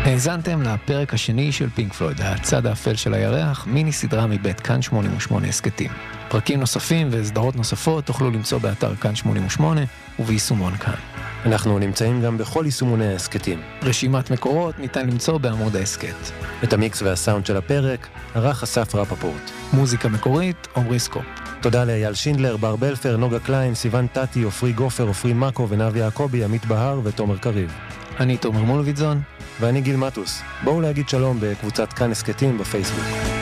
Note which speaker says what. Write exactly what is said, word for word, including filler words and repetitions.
Speaker 1: האזנתם לפרק השני של פינק פלויד, הצד האפל של הירח, מיני סדרה מבית כאן שמונים ושמונה הסקטים. פרקים נוספים וסדרות נוספות תוכלו למצוא באתר כאן שמונים ושמונה וביישומון כאן.
Speaker 2: אנחנו נמצאים גם בכל יישומוני ההסקטים.
Speaker 1: רשימת מקורות ניתן למצוא בעמוד ההסקט.
Speaker 2: את המיקס והסאונד של הפרק ערך אסף רפפורט.
Speaker 1: מוזיקה מקורית, עומרי סקופ.
Speaker 2: תודה לאייל שינדלר, בר בלפר, נוגה קליין, סיוון טטי, אופרי גופר, אופרי מקו ונבי יעקבי, עמית בהר ותומר קריב.
Speaker 1: אני תומר מולביטזון.
Speaker 2: ואני גיל מטוס. בואו להגיד שלום בקבוצת כאן הסקטים בפייסבוק.